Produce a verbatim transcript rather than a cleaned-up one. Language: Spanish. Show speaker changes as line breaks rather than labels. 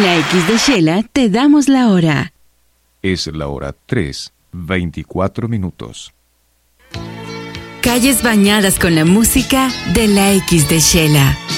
la X de Shela te damos la hora.
Es la hora tres, veinticuatro minutos.
Calles bañadas con la música de la X de Shela.